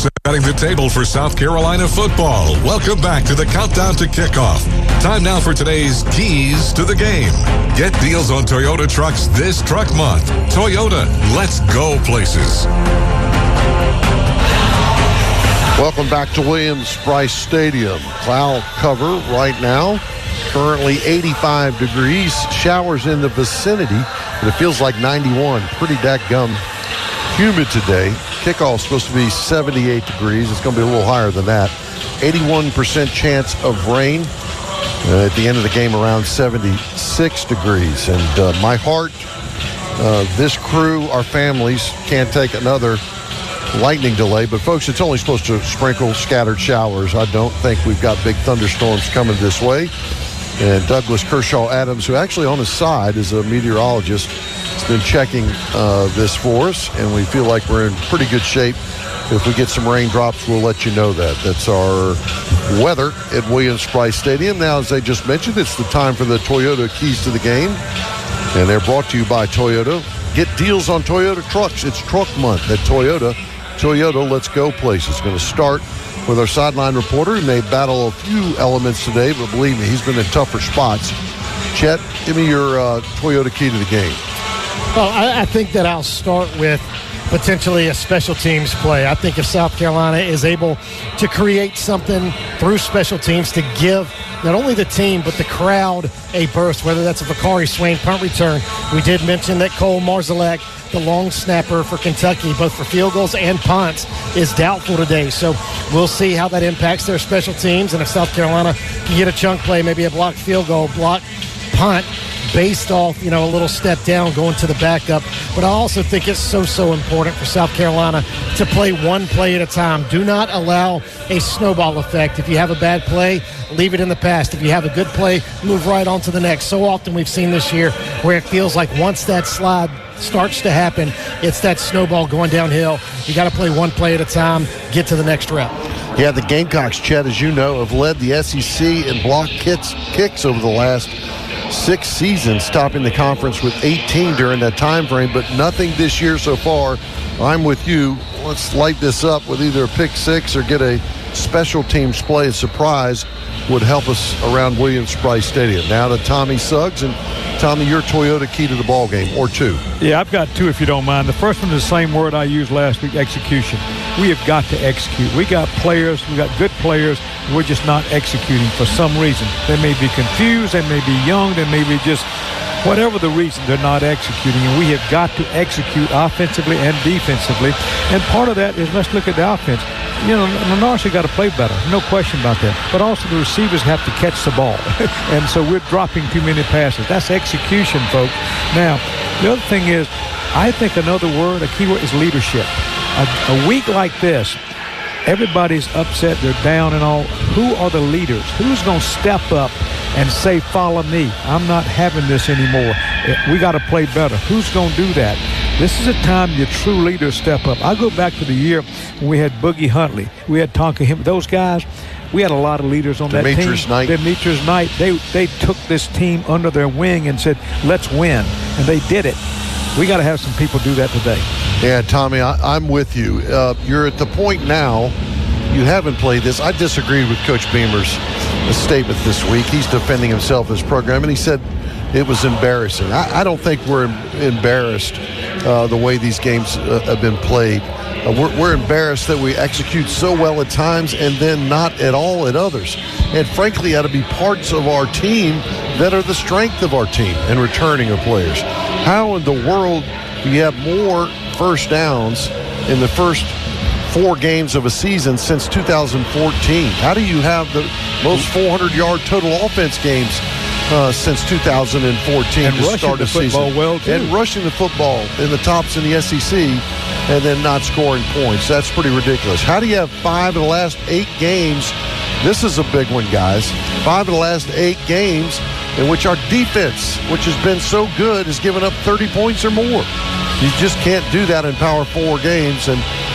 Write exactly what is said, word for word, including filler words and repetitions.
Setting the table for South Carolina football. Welcome back to the countdown to kickoff. Time now for today's keys to the game. Get deals on Toyota trucks this truck month. Toyota, let's go places. Welcome back to Williams-Brice Stadium. Cloud cover right now. Currently eighty-five degrees. Showers in the vicinity, but it feels like ninety-one. Pretty dadgum humid today. Kickoff supposed to be seventy-eight degrees. It's going to be a little higher than that. eighty-one percent chance of rain. Uh, at the end of the game, around seventy-six degrees. And uh, my heart, uh, this crew, our families, can't take another lightning delay. But, folks, it's only supposed to sprinkle scattered showers. I don't think we've got big thunderstorms coming this way. And Douglas Kershaw Adams, who actually on his side is a meteorologist, has been checking uh, this for us, and we feel like we're in pretty good shape. If we get some raindrops, we'll let you know that. That's our weather at Williams-Brice Stadium. Now, as I just mentioned, it's the time for the Toyota Keys to the Game, and they're brought to you by Toyota. Get deals on Toyota trucks. It's truck month at Toyota. Toyota, let's go places. Going to start with our sideline reporter. He may battle a few elements today, but believe me, he's been in tougher spots. Chet, give me your uh, Toyota key to the game. Well, I, I think that I'll start with potentially a special teams play. I think if South Carolina is able to create something through special teams to give not only the team but the crowd a burst, whether that's a Vakari Swain punt return. We did mention that Cole Marzalek, the long snapper for Kentucky, both for field goals and punts, is doubtful today. So we'll see how that impacts their special teams. And if South Carolina can get a chunk play, maybe a blocked field goal, blocked punt, based off, you know, a little step down going to the backup. But I also think it's so, so important for South Carolina to play one play at a time. Do not allow a snowball effect. If you have a bad play, leave it in the past. If you have a good play, move right on to the next. So often we've seen this year where it feels like once that slide starts to happen, it's that snowball going downhill. You got to play one play at a time, get to the next rep. Yeah, the Gamecocks, Chet, as you know, have led the S E C in block kicks, kicks over the last six seasons, topping the conference with eighteen during that time frame, but nothing this year so far. I'm with you. Let's light this up with either a pick six or get a special teams play. A surprise would help us around Williams-Brice Stadium. Now to Tommy Suggs. And Tommy, your Toyota key to the ball game, or two. Yeah, I've got two if you don't mind. The first one is the same word I used last week, execution. We have got to execute. We got players, we got good players, we're just not executing for some reason. They may be confused, they may be young, they may be just whatever the reason, they're not executing. And we have got to execute offensively and defensively. And part of that is, let's look at the offense. You know, Menarche got to play better, no question about that. But also the receivers have to catch the ball. And so we're dropping too many passes. That's execution, folks. Now, the other thing is, I think another word, a key word, is leadership. A, a week like this, everybody's upset, they're down and all. Who are the leaders? Who's going to step up and say, follow me? I'm not having this anymore. We got to play better. Who's going to do that? This is a time your true leaders step up. I go back to the year when we had Boogie Huntley. We had Tonka Him. Those guys, we had a lot of leaders on Demetrius that team. Knight. Demetrius Knight. They, they took this team under their wing and said, let's win. And they did it. We got to have some people do that today. Yeah, Tommy, I, I'm with you. Uh, you're at the point now, you haven't played this. I disagreed with Coach Beamer's statement this week. He's defending himself as program, and he said it was embarrassing. I, I don't think we're embarrassed uh, the way these games uh, have been played. Uh, we're, we're embarrassed that we execute so well at times and then not at all at others. And frankly, ought to be parts of our team that are the strength of our team and returning of players. How in the world do you have more first downs in the first four games of a season since two thousand fourteen? How do you have the most four hundred yard total offense games uh, since two thousand fourteen and to start a season? Well too. And rushing the football in the tops in the S E C and then not scoring points. That's pretty ridiculous. How do you have five of the last eight games? This is a big one, guys. Five of the last eight games in which our defense, which has been so good, has given up thirty points or more. You just can't do that in Power Four games. And